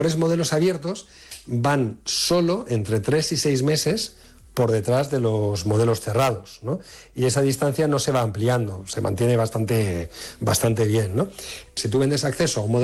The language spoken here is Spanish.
Los modelos abiertos van solo entre 3 y 6 meses por detrás de los modelos cerrados, ¿no? Y esa distancia no se va ampliando, se mantiene bastante bien, ¿no? Si tú vendes acceso a un modelo